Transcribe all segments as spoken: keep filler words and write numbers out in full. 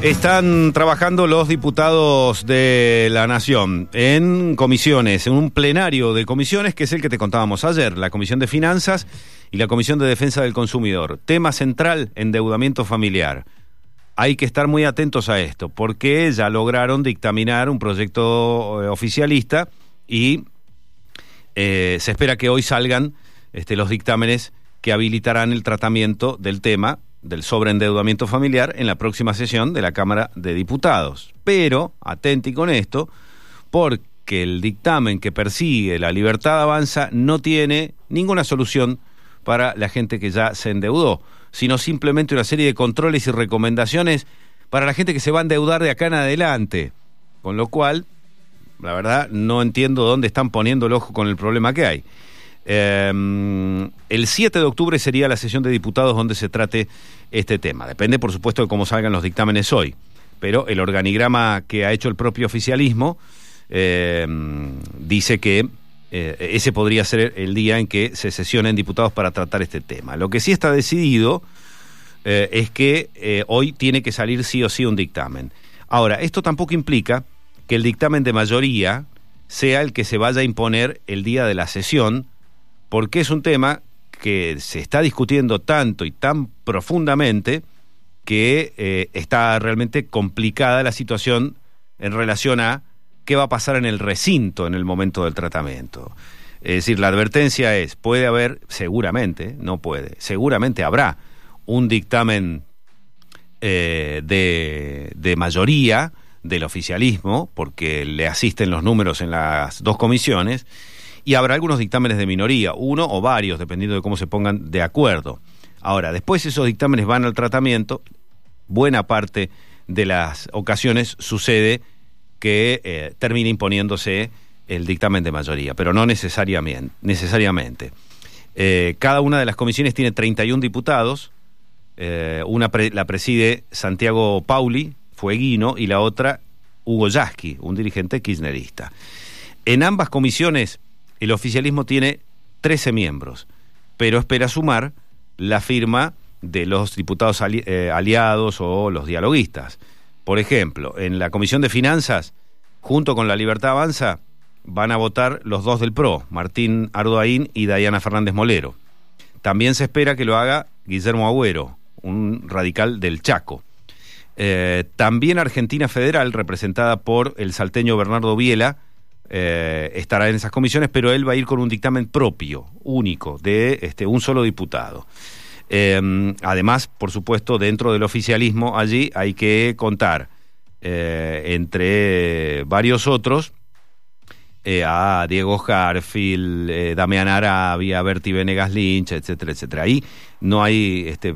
Están trabajando los diputados de la Nación en comisiones, en un plenario de comisiones que es el que te contábamos ayer, la Comisión de Finanzas y la Comisión de Defensa del Consumidor. Tema central, endeudamiento familiar. Hay que estar muy atentos a esto, porque ya lograron dictaminar un proyecto eh, oficialista y eh, se espera que hoy salgan este, los dictámenes que habilitarán el tratamiento del tema del sobreendeudamiento familiar en la próxima sesión de la Cámara de Diputados. Pero, atenti con esto, porque el dictamen que persigue la Libertad Avanza no tiene ninguna solución para la gente que ya se endeudó, sino simplemente una serie de controles y recomendaciones para la gente que se va a endeudar de acá en adelante. Con lo cual, la verdad, no entiendo dónde están poniendo el ojo con el problema que hay. Eh, el siete de octubre sería la sesión de diputados donde se trate este tema. Depende, por supuesto, de cómo salgan los dictámenes hoy. Pero el organigrama que ha hecho el propio oficialismo eh, dice que eh, ese podría ser el día en que se sesionen diputados para tratar este tema. Lo que sí está decidido eh, es que eh, hoy tiene que salir sí o sí un dictamen. Ahora, esto tampoco implica que el dictamen de mayoría sea el que se vaya a imponer el día de la sesión, porque es un tema que se está discutiendo tanto y tan profundamente que eh, está realmente complicada la situación en relación a qué va a pasar en el recinto en el momento del tratamiento. Es decir, la advertencia es, puede haber, seguramente, no puede, seguramente habrá un dictamen eh, de, de mayoría del oficialismo, porque le asisten los números en las dos comisiones, y habrá algunos dictámenes de minoría, uno o varios, dependiendo de cómo se pongan de acuerdo. Ahora, después esos dictámenes van al tratamiento, buena parte de las ocasiones sucede que eh, termina imponiéndose el dictamen de mayoría, pero no necesariamente. necesariamente. Eh, cada una de las comisiones tiene treinta y un diputados, eh, una pre- la preside Santiago Pauli, fueguino, y la otra Hugo Yasky, un dirigente kirchnerista. En ambas comisiones el oficialismo tiene trece miembros, pero espera sumar la firma de los diputados ali- eh, aliados o los dialoguistas. Por ejemplo, en la Comisión de Finanzas, junto con la Libertad Avanza, van a votar los dos del P R O, Martín Ardoaín y Dayana Fernández Molero. También se espera que lo haga Guillermo Agüero, un radical del Chaco. Eh, también Argentina Federal, representada por el salteño Bernardo Biela, Eh, estará en esas comisiones, pero él va a ir con un dictamen propio, único, de este, un solo diputado. Eh, además, por supuesto, dentro del oficialismo allí hay que contar, eh, entre varios otros, eh, a Diego Harfield, eh, Damián Arabia, Berti Venegas Lynch, etcétera, etcétera. Ahí no hay, este,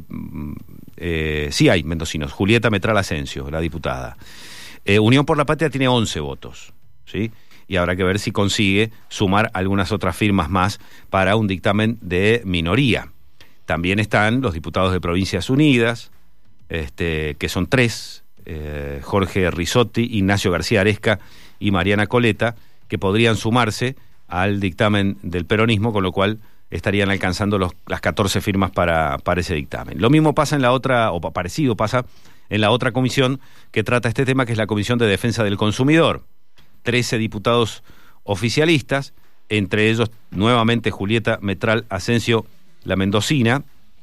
eh, sí hay mendocinos. Julieta Metral Asensio, la diputada. Eh, Unión por la Patria tiene once votos, ¿sí? Y habrá que ver si consigue sumar algunas otras firmas más para un dictamen de minoría. También están los diputados de Provincias Unidas, este, que son tres, eh, Jorge Risotti, Ignacio García Aresca y Mariana Coleta, que podrían sumarse al dictamen del peronismo, con lo cual estarían alcanzando los, las catorce firmas para, para ese dictamen. Lo mismo pasa en la otra, o parecido pasa en la otra comisión que trata este tema, que es la Comisión de Defensa del Consumidor. trece diputados oficialistas, entre ellos nuevamente Julieta Metral Asensio, la mendocina,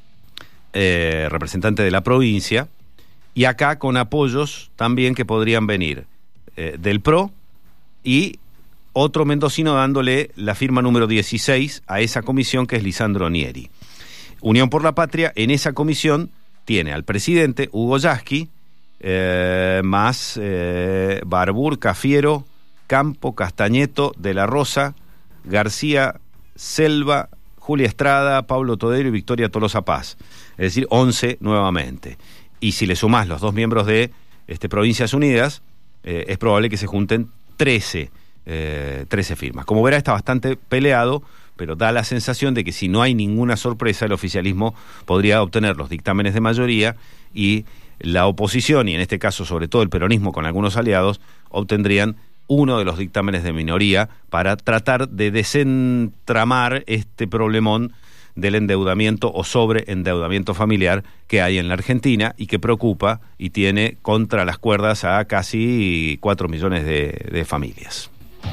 eh, representante de la provincia, y acá con apoyos también que podrían venir eh, del P R O y otro mendocino dándole la firma número dieciséis a esa comisión, que es Lisandro Nieri. Unión por la Patria en esa comisión tiene al presidente Hugo Yasky, eh, más eh, Barbur, Cafiero, Campo, Castañeto, De la Rosa, García, Selva, Julia Estrada, Pablo Todero y Victoria Tolosa Paz. Es decir, once nuevamente. Y si le sumás los dos miembros de este, Provincias Unidas, eh, es probable que se junten trece, eh, trece firmas. Como verá, está bastante peleado, pero da la sensación de que si no hay ninguna sorpresa, el oficialismo podría obtener los dictámenes de mayoría y la oposición, y en este caso sobre todo el peronismo con algunos aliados, obtendrían uno de los dictámenes de minoría para tratar de desentramar este problemón del endeudamiento o sobreendeudamiento familiar que hay en la Argentina y que preocupa y tiene contra las cuerdas a casi cuatro millones de, de familias.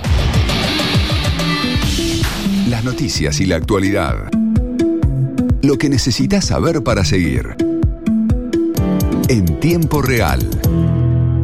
Las noticias y la actualidad. Lo que necesitas saber para seguir. En tiempo real.